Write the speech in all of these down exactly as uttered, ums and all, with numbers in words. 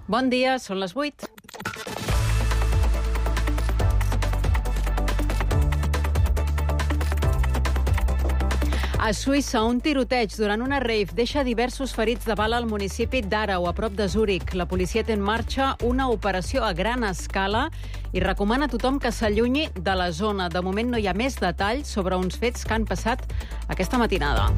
Bon dia, són les vuit. A Suïssa, un tiroteig durant una rave deixa diversos ferits de bala al municipi d'Aarau, a prop de Zúrich. La policia té en marxa una operació a gran escala i recomana a tothom que s'allunyi de la zona. De moment no hi ha més detalls sobre uns fets que han passat aquesta matinada.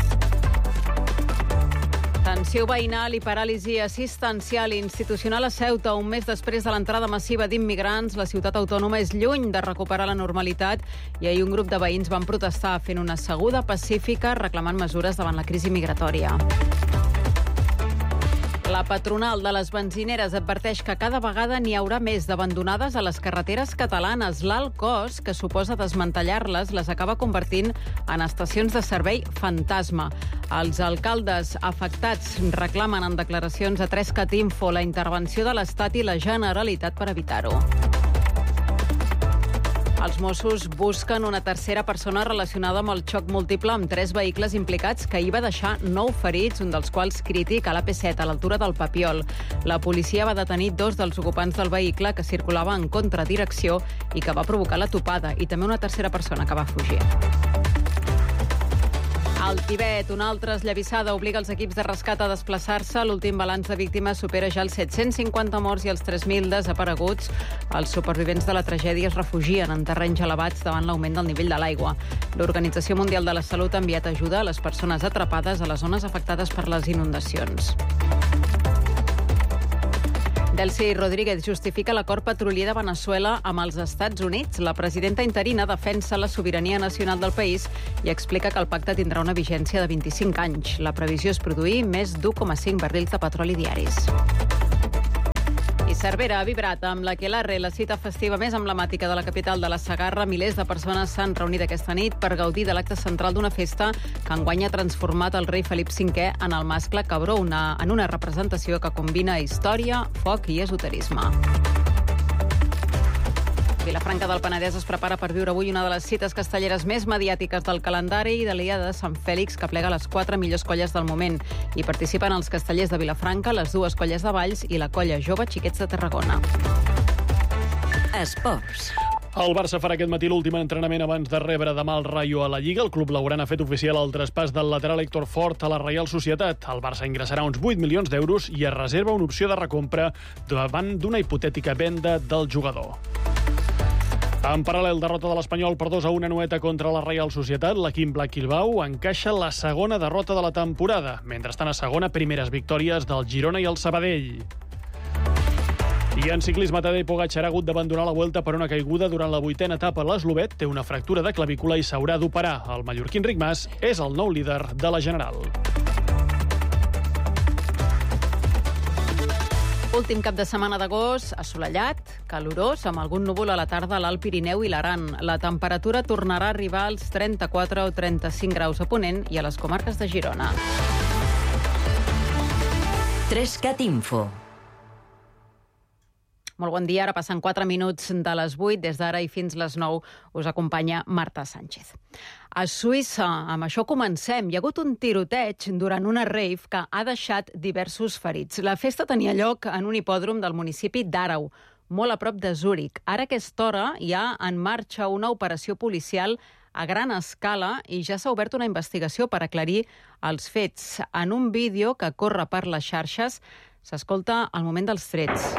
Tensió veïnal i paràlisi assistencial i institucional a Ceuta. Un mes després de l'entrada massiva d'immigrants, la ciutat autònoma és lluny de recuperar la normalitat i ahir un grup de veïns van protestar fent una seguda pacífica reclamant mesures davant la crisi migratòria. La patronal de les benzineres adverteix que cada vegada n'hi haurà més d'abandonades a les carreteres catalanes. L'alt cost que suposa desmantellar-les les acaba convertint en estacions de servei fantasma. Els alcaldes afectats reclamen en declaracions a tres cat info la intervenció de l'Estat i la Generalitat per evitar-ho. Els Mossos busquen una tercera persona relacionada amb el xoc múltiple amb tres vehicles implicats que hi va deixar nou ferits, un dels quals crític a l'A P set, a l'altura del Papiol. La policia va detenir dos dels ocupants del vehicle que circulava en contradirecció i que va provocar la topada, i també una tercera persona que va fugir. Al Tibet, una altra esllavissada obliga els equips de rescat a desplaçar-se. L'últim balanç de víctimes supera ja els set-cents cinquanta morts i els tres mil desapareguts. Els supervivents de la tragèdia es refugien en terrenys elevats davant l'augment del nivell de l'aigua. L'Organització Mundial de la Salut ha enviat ajuda a les persones atrapades a les zones afectades per les inundacions. Delcy Rodríguez justifica l'acord petrolier de Veneçuela amb els Estats Units. La presidenta interina defensa la sobirania nacional del país i explica que el pacte tindrà una vigència de vint-i-cinc anys. La previsió és produir més d'un coma cinc barrils de petroli diaris. I Cervera ha vibrat amb l'Aquelarre, la cita festiva més emblemàtica de la capital de la Segarra. Milers de persones s'han reunit aquesta nit per gaudir de l'acte central d'una festa que enguany ha transformat el rei Felip cinquè en el mascle cabró, una, en una representació que combina història, foc i esoterisme. Vilafranca del Penedès es prepara per viure avui una de les cites castelleres més mediàtiques del calendari i de l'Ia de Sant Fèlix, que plega les quatre millors colles del moment. Hi participen els castellers de Vilafranca, les dues colles de Valls i la colla jove Xiquets de Tarragona. Esports. El Barça farà aquest matí l'últim entrenament abans de rebre demà el Rayo a la Lliga. El club blaugrana ha fet oficial el traspàs del lateral Héctor Fort a la Reial Societat. El Barça ingressarà uns vuit milions d'euros i es reserva una opció de recompra davant d'una hipotètica venda del jugador. En paral·lel, derrota de l'Espanyol per dos a un a Noeta contra la Reial Societat. L'equip Black Bilbao encaixa la segona derrota de la temporada. Mentrestant, a segona, primeres victòries del Girona i el Sabadell. I en ciclisme, Tadej Pogačar ha hagut d'abandonar la Vuelta per una caiguda durant la vuitena etapa. L'Eslovet té una fractura de clavícula i s'haurà d'operar. El mallorquí Enric Mas és el nou líder de la General. Últim cap de setmana d'agost, assolellat, calorós, amb algun núvol a la tarda a l'Alt Pirineu i l'Aran. La temperatura tornarà a arribar als trenta-quatre o trenta-cinc graus a Ponent i a les comarques de Girona. tres cat info. Molt bon dia, ara passen quatre minuts de les vuit. Des d'ara i fins les nou us acompanya Marta Sánchez. A Suïssa, amb això comencem. Hi ha hagut un tiroteig durant una rave que ha deixat diversos ferits. La festa tenia lloc en un hipòdrom del municipi d'Aarau, molt a prop de Zúrich. Ara a aquesta hora hi ha en marxa una operació policial a gran escala i ja s'ha obert una investigació per aclarir els fets. En un vídeo que corre per les xarxes s'escolta el moment dels trets.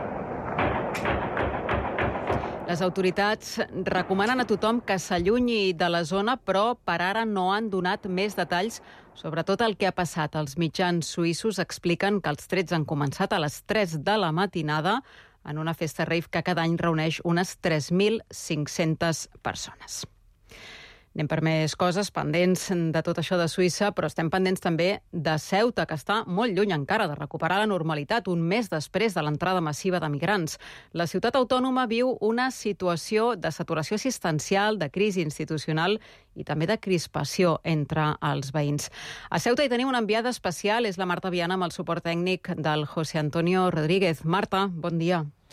Les autoritats recomanen a tothom que s'allunyi de la zona, però per ara no han donat més detalls sobre tot el que ha passat. Els mitjans suïssos expliquen que els trets han començat a les tres de la matinada en una festa rave que cada any reuneix unes tres mil cinc-centes persones. Anem per més coses, pendents de tot això de Suïssa, però estem pendents també de Ceuta, que està molt lluny encara de recuperar la normalitat un mes després de l'entrada massiva de migrants. La ciutat autònoma viu una situació de saturació assistencial, de crisi institucional i també de crispació entre els veïns. A Ceuta hi tenim una enviada especial, és la Marta Viana, amb el suport tècnic del José Antonio Rodríguez. Marta, bon dia.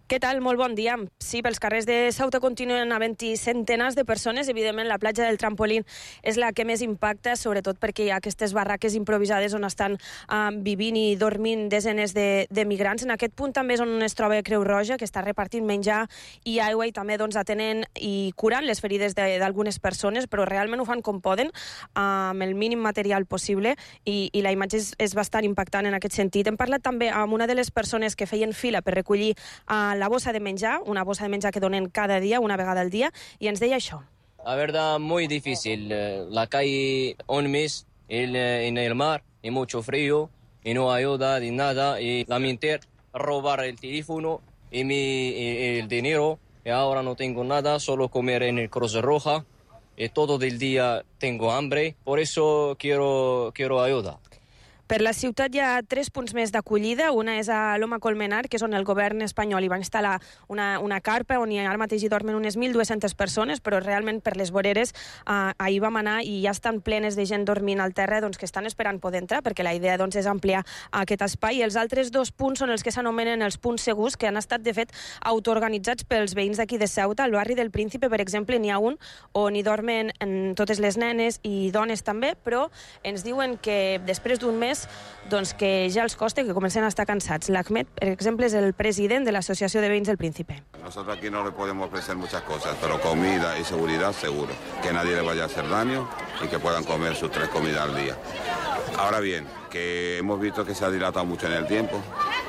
Què tal? Molt bon dia. Sí, pels carrers de Ceuta continuen havent-hi centenars de persones. Evidentment, la platja del Trampolín és la que més impacta, sobretot perquè hi ha aquestes barraques improvisades on estan uh, vivint i dormint desenes de, de migrants. En aquest punt també és on es troba Creu Roja, que està repartint menjar i aigua i també doncs, atenent i curant les ferides d'algunes persones, però realment ho fan com poden, uh, amb el mínim material possible, i, i la imatge és, és bastant impactant en aquest sentit. Hem parlat també amb una de les persones que feien fila per recollir uh, la bossa de menjar, una bossa de menjar que donen cada dia, una vegada al dia, i ens deia això. La verdad, muy difícil. La calle un mes el, en el mar y mucho frío y no ayuda de nada. Y lamentar robar el teléfono y mi, y el dinero. Y ahora no tengo nada, solo comer en el Cruz Roja. Y todo el día tengo hambre, por eso quiero, quiero ayuda. Per la ciutat hi ha tres punts més d'acollida. Una és a Loma Colmenar, que és on el govern espanyol hi va instal·lar una, una carpa on hi, ara mateix hi dormen unes mil dues-centes persones, però realment per les voreres eh, ahir vam anar i ja estan plenes de gent dormint al terra, doncs, que estan esperant poder entrar, perquè la idea doncs, és ampliar aquest espai. I els altres dos punts són els que s'anomenen els punts segurs, que han estat, de fet, autoorganitzats pels veïns d'aquí de Ceuta. Al barri del Príncipe, per exemple, n'hi ha un on hi dormen totes les nenes i dones també, però ens diuen que després d'un mes doncs que ja els costa, que comencen a estar cansats. L'Ahmed, per exemple, és el president de l'Associació de Veïns del Príncipe. Nosotros aquí no le podemos ofrecer muchas cosas, pero comida y seguridad seguro. Que nadie le vaya a hacer daño y que puedan comer sus tres comidas al día. Ahora bien, que hemos visto que se ha dilatado mucho en el tiempo.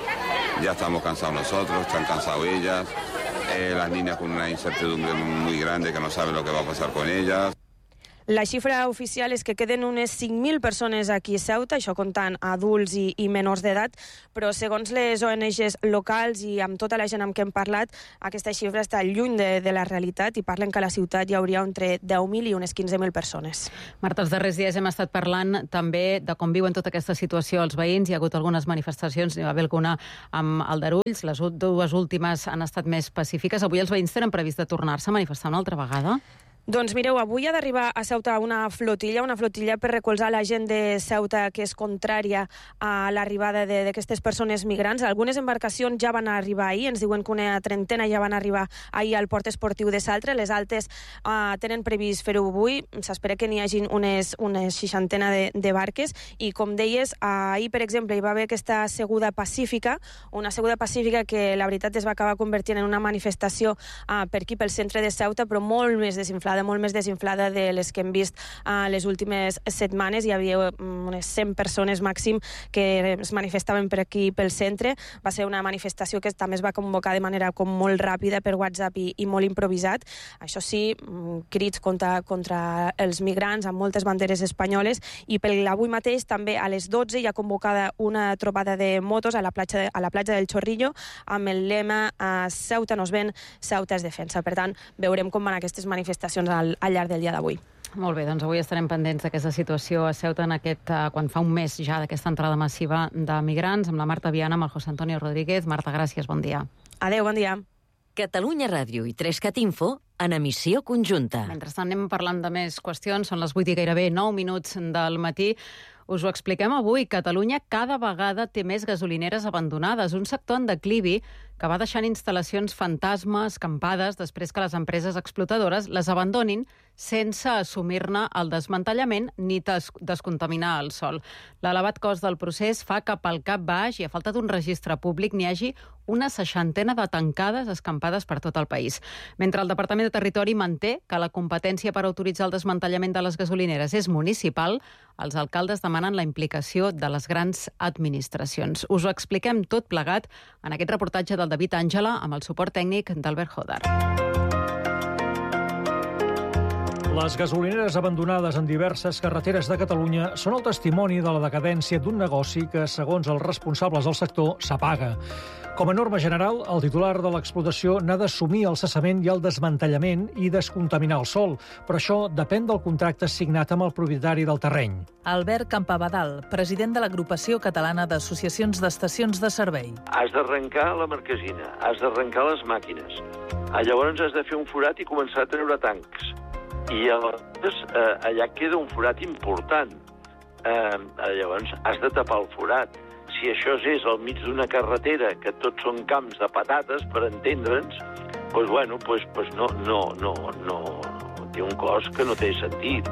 Ya estamos cansados nosotros, están cansados ellas. Eh, las niñas con una incertidumbre muy grande que no saben lo que va a pasar con ellas. La xifra oficial és que queden unes cinc mil persones aquí a Ceuta, això comptant adults i, i menors d'edat, però segons les O N Ges locals i amb tota la gent amb què hem parlat, aquesta xifra està lluny de, de la realitat i parlen que a la ciutat hi hauria entre deu mil i unes quinze mil persones. Marta, els darrers dies hem estat parlant també de com viuen tota aquesta situació els veïns. Hi ha hagut algunes manifestacions, n'hi va haver alguna amb Aldarulls, les dues últimes han estat més pacífiques. Avui els veïns tenen previst de tornar-se a manifestar una altra vegada? Doncs mireu, avui ha d'arribar a Ceuta una flotilla, una flotilla per recolzar la gent de Ceuta que és contrària a l'arribada d'aquestes persones migrants. Algunes embarcacions ja van arribar ahir, ens diuen que una trentena ja van arribar ahir al port esportiu de Saltre, les altes uh, tenen previst fer-ho avui, s'espera que n'hi hagi unes, unes seixantena de, de barques, i com deies, uh, ahir, per exemple, hi va haver aquesta asseguda pacífica, una asseguda pacífica que la veritat es va acabar convertint en una manifestació uh, per aquí, pel centre de Ceuta, però molt més desinflada, molt més desinflada de les que hem vist uh, les últimes setmanes. Hi havia unes cent persones màxim que es manifestaven per aquí, pel centre. Va ser una manifestació que també es va convocar de manera com molt ràpida per WhatsApp i, i molt improvisat. Això sí, crits contra, contra els migrants amb moltes banderes espanyoles, i per avui mateix també a les dotze hi ha convocada una trobada de motos a la platja, a la platja del Chorrillo amb el lema uh, Ceuta nos ven, Ceuta es defensa. Per tant, veurem com van aquestes manifestacions Al, al llarg del dia d'avui. Molt bé, doncs avui estarem pendents d'aquesta situació a Ceuta en aquest, uh, quan fa un mes ja d'aquesta entrada massiva de migrants, amb la Marta Viana, amb el José Antonio Rodríguez. Marta, gràcies, bon dia. Adéu, bon dia. Catalunya Ràdio i tres cat Info en emissió conjunta. Mentrestant anem parlant de més qüestions, són les vuit i gairebé nou minuts del matí. Us ho expliquem avui. Catalunya cada vegada té més gasolineres abandonades, un sector en declivi que va deixant instal·lacions fantasma, escampades, després que les empreses explotadores les abandonin sense assumir-ne el desmantellament ni des descontaminar el sòl. L'elevat cost del procés fa que pel cap baix i a falta d'un registre públic n'hi hagi una seixantena de tancades escampades per tot el país. Mentre el Departament de Territori manté que la competència per autoritzar el desmantellament de les gasolineres és municipal, els alcaldes demanen la implicació de les grans administracions. Us ho expliquem tot plegat en aquest reportatge del David Àngela amb el suport tècnic d'Albert Hodar. Les gasolineres abandonades en diverses carreteres de Catalunya són el testimoni de la decadència d'un negoci que, segons els responsables del sector, s'apaga. Com a norma general, el titular de l'explotació n'ha d'assumir el cessament i el desmantellament i descontaminar el sòl, però això depèn del contracte signat amb el propietari del terreny. Albert Campabadal, president de l'Agrupació Catalana d'Associacions d'Estacions de Servei. Has d'arrencar la marquesina, has d'arrencar les màquines. Llavors has de fer un forat i començar a treure tancs. I llavors eh, allà queda un forat important. Eh, llavors has de tapar el forat. si això és al mig d'una carretera, que tots són camps de patates, per entendre'ns, doncs, bueno, doncs, doncs no, no, no, no, té un cost que no té sentit.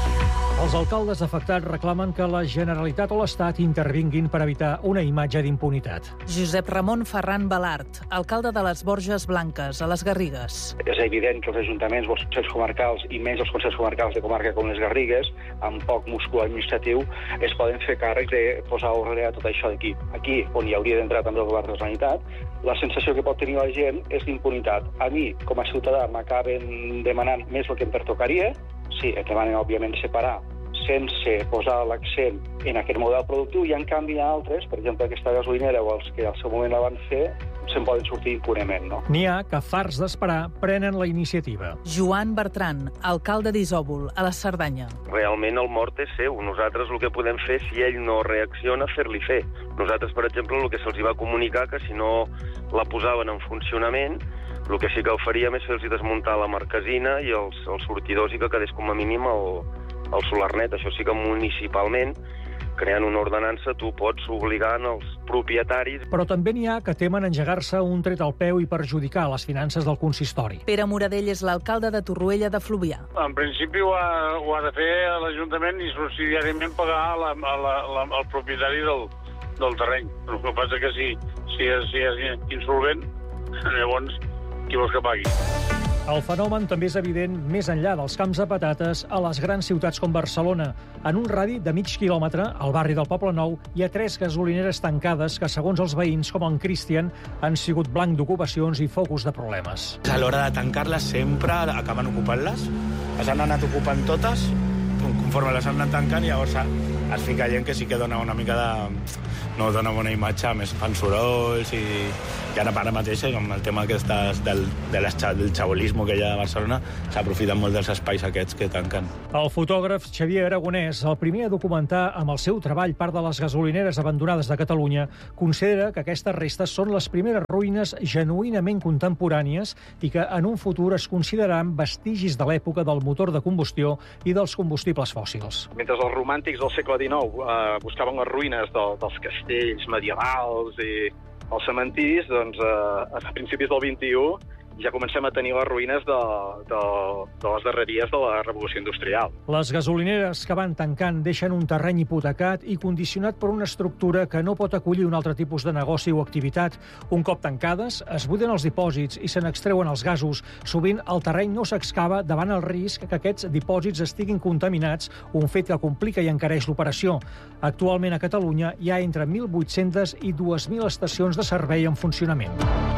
Els alcaldes afectats reclamen que la Generalitat o l'Estat intervinguin per evitar una imatge d'impunitat. Josep Ramon Ferran Balart, alcalde de les Borges Blanques, a les Garrigues. És evident que els ajuntaments, els consells comarcals i menys els consells comarcals de comarca com les Garrigues, amb poc múscul administratiu, es poden fer càrrec de posar ordre a tot això d'aquí. Aquí, on hi hauria d'entrar també el govern de la Generalitat, la sensació que pot tenir la gent és d'impunitat. A mi, com a ciutadà, m'acaben demanant més el que em pertocaria. Sí, em demanen, òbviament, separar sense posar l'accent en aquest model productiu, i en canvi hi ha altres, per exemple aquesta gasolinera o els que al seu moment la van fer, se'n poden sortir impunement, no? N'hi ha que, farts d'esperar, prenen la iniciativa. Joan Bertran, alcalde d'Isòvol, a la Cerdanya. Realment el mort és seu. Nosaltres el que podem fer, si ell no reacciona, fer-li fer. Nosaltres, per exemple, el que se'ls va comunicar, que si no la posaven en funcionament, el que sí que ho faríem és fer-los desmuntar la marquesina i els, els sortidors, i que quedés com a mínim el, el solarnet. Això sí que municipalment, creant una ordenança, tu pots obligar els propietaris. Però també n'hi ha que temen engegar-se un tret al peu i perjudicar les finances del consistori. Pere Moradell és l'alcalde de Torroella de Fluvià. En principi ho ha, ho ha de fer l'Ajuntament i subsidiàriament pagar la, la, la, el propietari del, del terreny. El que passa que si, si, és, si és insolvent, llavors qui vols que pagui? El fenomen també és evident més enllà dels camps de patates a les grans ciutats com Barcelona. En un radi de mig quilòmetre, al barri del Poble Nou, hi ha tres gasolineres tancades que, segons els veïns, com en Cristian, han sigut blanc d'ocupacions i focus de problemes. A l'hora de tancar-les sempre acaben ocupant-les. Les han anat ocupant totes, conforme les han anat tancant, i llavors es fica gent que sí que dona una mica de... no dona bona imatge, a més fan sorolls i, i ara, ara mateix, amb el tema aquestes del, de les, del xabolisme que hi ha a Barcelona, s'aprofiten molt dels espais aquests que tanquen. El fotògraf Xavier Aragonès, el primer a documentar amb el seu treball part de les gasolineres abandonades de Catalunya, considera que aquestes restes són les primeres ruïnes genuïnament contemporànies i que en un futur es consideraran vestigis de l'època del motor de combustió i dels combustibles fòssils. Mentre els romàntics del segle dinou eh, buscaven les ruïnes de, dels castells medievals i els cementiris, doncs eh, a principis del vint-i-u ja comencem a tenir les ruïnes de, de, de les darreries de la Revolució Industrial. Les gasolineres que van tancant deixen un terreny hipotecat i condicionat per una estructura que no pot acollir un altre tipus de negoci o activitat. Un cop tancades, es buiden els dipòsits i se n'extreuen els gasos. Sovint el terreny no s'excava davant el risc que aquests dipòsits estiguin contaminats, un fet que complica i encareix l'operació. Actualment a Catalunya hi ha entre mil vuit-centes i dues mil estacions de servei en funcionament.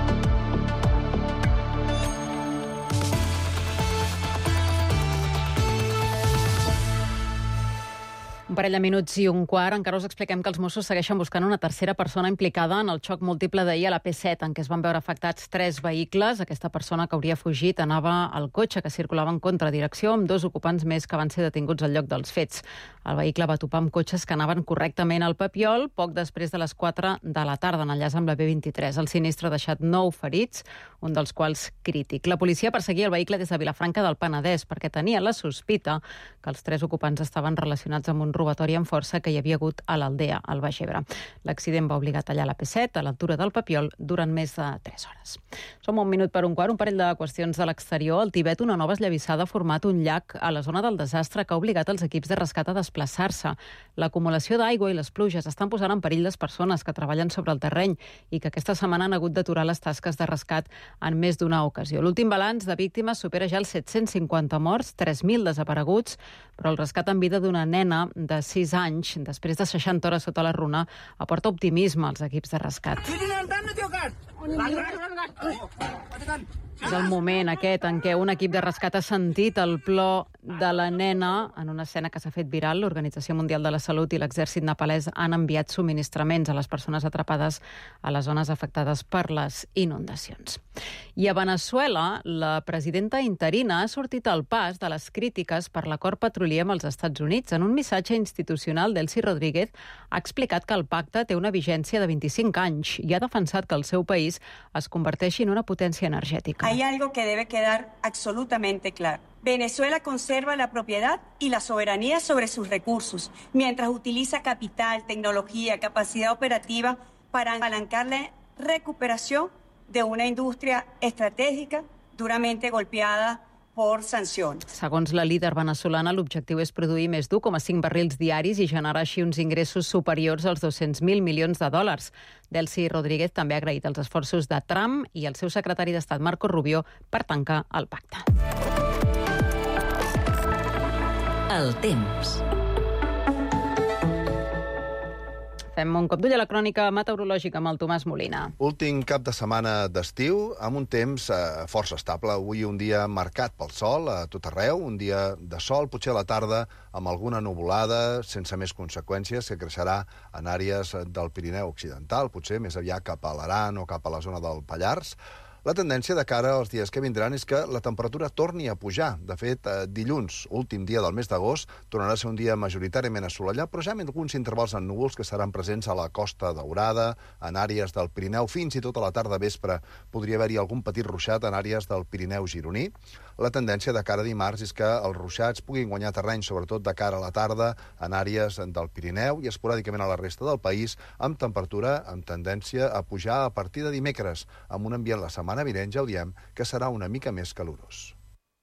Un parell de minuts i un quart. Encara us expliquem que els Mossos segueixen buscant una tercera persona implicada en el xoc múltiple d'ahir a la P set, en què es van veure afectats tres vehicles. Aquesta persona que hauria fugit anava al cotxe que circulava en contradirecció amb dos ocupants més que van ser detinguts al lloc dels fets. El vehicle va topar amb cotxes que anaven correctament al Papiol poc després de les quatre de la tarda, en enllaç amb la B vint-i-tres. El sinistre ha deixat nou ferits, un dels quals crític. La policia perseguia el vehicle des de Vilafranca del Penedès perquè tenia la sospita que els tres ocupants estaven relacionats amb un robatori amb força que hi havia hagut a l'Aldea, al Baix Ebre. L'accident va obligar a tallar la P set a l'altura del Papiol durant més de tres hores. Som un minut per un quart, un parell de qüestions de l'exterior. Al Tibet, una nova esllavissada ha format un llac a la zona del desastre que ha obligat els equips de rescat a desplaçar-se. L'acumulació d'aigua i les pluges estan posant en perill les persones que treballen sobre el terreny i que aquesta setmana han hagut d'aturar les tasques de rescat en més d'una ocasió. L'últim balanç de víctimes supera ja els set-cents cinquanta morts, tres mil desapareguts, però el rescat en vida d'una nena de sis anys, després de seixanta hores sota la runa, aporta optimisme als equips de rescat. És el moment aquest en què un equip de rescat ha sentit el plor de la nena en una escena que s'ha fet viral. L'Organització Mundial de la Salut i l'exèrcit nepalès han enviat subministraments a les persones atrapades a les zones afectades per les inundacions. I a Veneçuela, la presidenta interina ha sortit al pas de les crítiques per l'acord petrolier amb els Estats Units. En un missatge institucional, Delcy Rodríguez ha explicat que el pacte té una vigència de vint-i-cinc anys i ha defensat que el seu país país es converteixi en una potència energètica. Hay algo que debe quedar absolutamente claro. Venezuela conserva la propiedad y la soberanía sobre sus recursos, mientras utiliza capital, tecnología, capacidad operativa para apalancar la recuperación de una industria estratégica duramente golpeada por sancions. Segons la líder venezolana, l'objectiu és produir més d'u coma cinc barrils diaris i generar així uns ingressos superiors als dos-cents mil milions de dòlars. Delcy Rodríguez també ha agraït els esforços de Trump i el seu secretari d'Estat, Marco Rubio, per tancar el pacte. El temps. Fem un cop d'ull a la crònica meteorològica amb el Tomàs Molina. Últim cap de setmana d'estiu, amb un temps eh, força estable. Avui un dia marcat pel sol a tot arreu, un dia de sol, potser a la tarda amb alguna nuvolada, sense més conseqüències, que creixerà en àrees del Pirineu Occidental, potser més aviat cap a l'Aran o cap a la zona del Pallars. La tendència de cara als dies que vindran és que la temperatura torni a pujar. De fet, eh, dilluns, últim dia del mes d'agost, tornarà a ser un dia majoritàriament assolellat, però ja amb alguns intervals en núvols que seran presents a la Costa Daurada, en àrees del Pirineu, fins i tot a la tarda vespre podria haver-hi algun petit ruixat en àrees del Pirineu gironí. La tendència de cara a dimarts és que els ruixats puguin guanyar terreny, sobretot de cara a la tarda, en àrees del Pirineu i esporàdicament a la resta del país, amb temperatura amb tendència a pujar a partir de dimecres, amb un ambient la setmana vinent, ja ho diem, que serà una mica més calorós.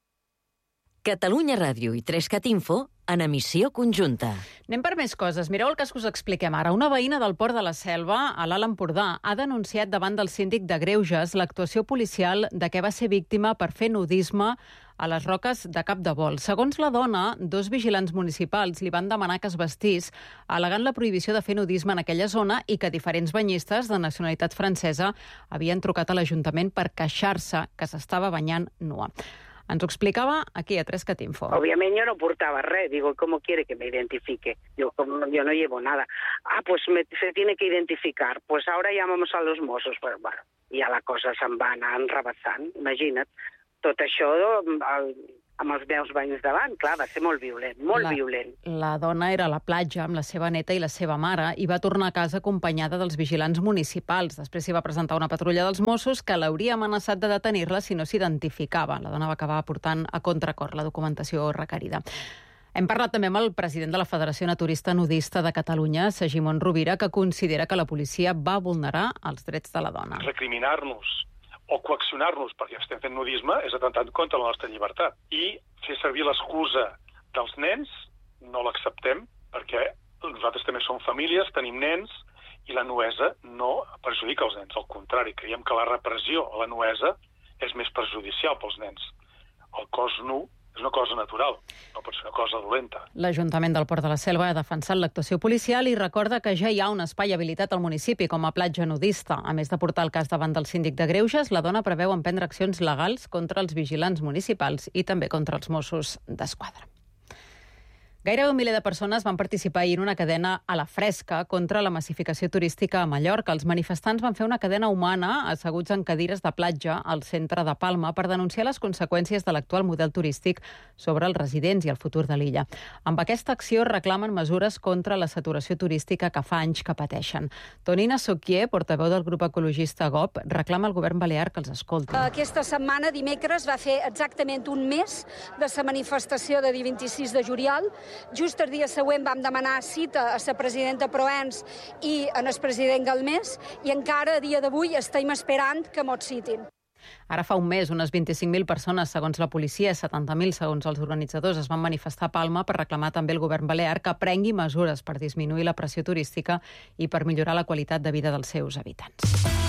Catalunya Ràdio i tres cat Info en emissió conjunta. Anem per més coses. Mireu el cas que us expliquem ara. Una veïna del Port de la Selva, a l'Alt Empordà, ha denunciat davant del síndic de Greuges l'actuació policial de què va ser víctima per fer nudisme a les roques de Cap de Vol. Segons la dona, dos vigilants municipals li van demanar que es vestís, al·legant la prohibició de fer nudisme en aquella zona i que diferents banyistes de nacionalitat francesa havien trucat a l'Ajuntament per queixar-se que s'estava banyant nua. Ens ho explicava aquí a tres cat Info. Obviamente yo no portaba red, digo, ¿cómo quiere que me identifique? Yo, yo no llevo nada. Ah, pues me, se tiene que identificar. Pues ahora llamamos a los Mossos. Pues bueno, ja la cosa se'n va anar enrabassant, imagina't. Tot això el, amb els meus veïns davant, clar, va ser molt violent, molt la, violent. La dona era a la platja amb la seva neta i la seva mare i va tornar a casa acompanyada dels vigilants municipals. Després s'hi va presentar una patrulla dels Mossos que l'hauria amenaçat de detenir-la si no s'identificava. La dona va acabar aportant a contracor la documentació requerida. Hem parlat també amb el president de la Federació Naturista Nudista de Catalunya, Segimon Rovira, que considera que la policia va vulnerar els drets de la dona. Recriminar-nos o coaccionar-nos perquè estem fent nudisme és atemptant contra la nostra llibertat. I fer servir l'excusa dels nens no l'acceptem perquè nosaltres també som famílies, tenim nens i la nuesa no perjudica els nens. Al contrari, creiem que la repressió a la nuesa és més perjudicial pels nens. El cos nu és una cosa natural, no pot ser una cosa dolenta. L'Ajuntament del Port de la Selva ha defensat l'actuació policial i recorda que ja hi ha un espai habilitat al municipi com a platja nudista. A més de portar el cas davant del síndic de Greuges, la dona preveu emprendre accions legals contra els vigilants municipals i també contra els Mossos d'Esquadra. Gairebé un miler de persones van participar ahir en una cadena a la fresca contra la massificació turística a Mallorca. Els manifestants van fer una cadena humana asseguts en cadires de platja al centre de Palma per denunciar les conseqüències de l'actual model turístic sobre els residents i el futur de l'illa. Amb aquesta acció reclamen mesures contra la saturació turística que fa anys que pateixen. Tonina Soquier, portaveu del grup ecologista G O P, reclama al govern balear que els escolti. Aquesta setmana, dimecres, va fer exactament un mes de la manifestació de vint-i-sis de juliol. Just el dia següent vam demanar cita a la presidenta Proens i al president Galmés i encara a dia d'avui estem esperant que mos citin. Ara fa un mes, unes vint-i-cinc mil persones, segons la policia, setanta mil, segons els organitzadors, es van manifestar a Palma per reclamar també el govern balear que prengui mesures per disminuir la pressió turística i per millorar la qualitat de vida dels seus habitants.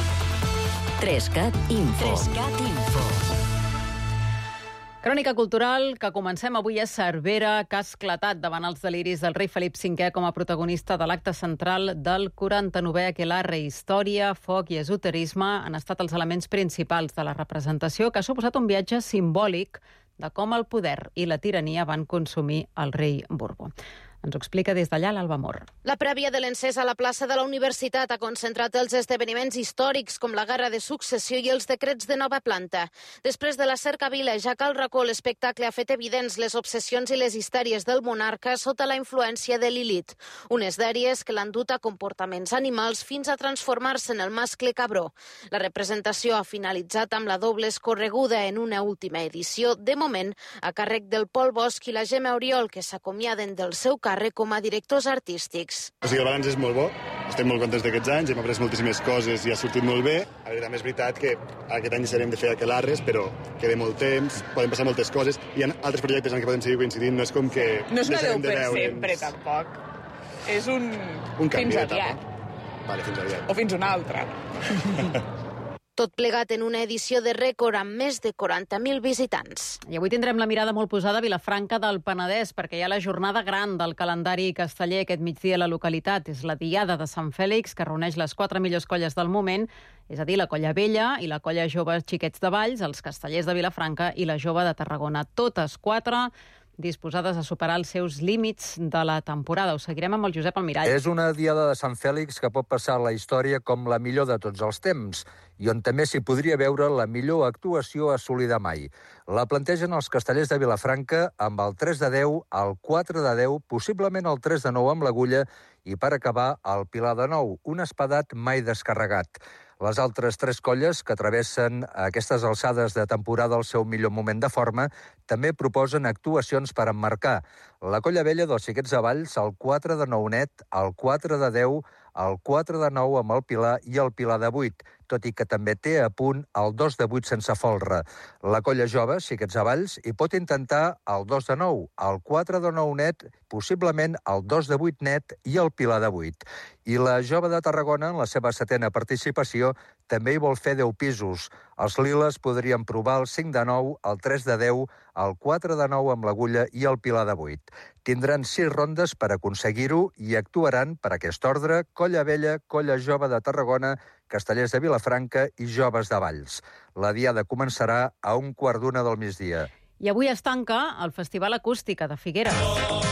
tres cat Info. tres cat Info. Crònica cultural que comencem avui a Cervera, que ha esclatat davant els deliris del rei Felip cinquè com a protagonista de l'acte central del quaranta-novè Aquelarre. Història, foc i esoterisme han estat els elements principals de la representació, que ha suposat un viatge simbòlic de com el poder i la tirania van consumir el rei Borbó. Ens ho explica des d'allà l'Alba Mor. La prèvia de l'encès a la plaça de la Universitat ha concentrat els esdeveniments històrics com la Guerra de Successió i els decrets de nova planta. Després de la cercavila, ja que al racó l'espectacle ha fet evidents les obsessions i les histèries del monarca sota la influència de Lilith, unes dèries que l'han dut a comportaments animals fins a transformar-se en el mascle cabró. La representació ha finalitzat amb la doble escorreguda en una última edició, de moment, a càrrec del Pol Bosch i la Gemma Oriol, que s'acomiaden del seu càrrec com a directors artístics. O sigui, el balanç és molt bo, estem molt contents d'aquests anys, hem après moltíssimes coses i ha sortit molt bé. A veure, també és veritat que aquest any deixarem de fer aquelarres, però queda molt temps, poden passar moltes coses, hi ha altres projectes en què podem seguir coincidint, no és com que no és una deixarem deu de per veure'ns. sempre, tampoc. És un... un canvi fins d'etapa. aviat. Vale, fins aviat. O fins una altra. Tot plegat en una edició de rècord amb més de quaranta mil visitants. I avui tindrem la mirada molt posada a Vilafranca del Penedès, perquè hi ha la jornada gran del calendari casteller aquest migdia a la localitat. És la Diada de Sant Fèlix, que reuneix les quatre millors colles del moment, és a dir, la Colla Vella i la Colla Jove Xiquets de Valls, els Castellers de Vilafranca i la Jove de Tarragona. Totes quatre disposades a superar els seus límits de la temporada. Ho seguirem amb el Josep Almirall. És una Diada de Sant Fèlix que pot passar a la història com la millor de tots els temps i on també s'hi podria veure la millor actuació assolida mai. La plantegen els Castellers de Vilafranca amb el tres de deu, el quatre de deu, possiblement el tres de nou amb l'Agulla i, per acabar, el Pilar de nou, un espadat mai descarregat. Les altres tres colles que travessen aquestes alçades de temporada al seu millor moment de forma també proposen actuacions per emmarcar. La Colla Vella dels Xiquets de Valls, el quatre de nou net, el quatre de deu, el quatre de nou amb el Pilar i el Pilar de vuit, tot i que també té a punt el dos de vuit sense folre. La Colla Jove, Xiquets de Valls, hi pot intentar el dos de nou, el quatre de nou net, possiblement el dos de vuit net i el Pilar de vuit. I la Jove de Tarragona, en la seva setena participació, també hi vol fer deu pisos. Els liles podrien provar el cinc de nou, el tres de deu, el quatre de nou amb l'Agulla i el Pilar de vuit. Tindran sis rondes per aconseguir-ho i actuaran per aquest ordre Colla Vella, Colla Jove de Tarragona, Castellers de Vilafranca i Joves de Valls. La diada començarà a un quart d'una del migdia. I avui es tanca el Festival Acústica de Figueres.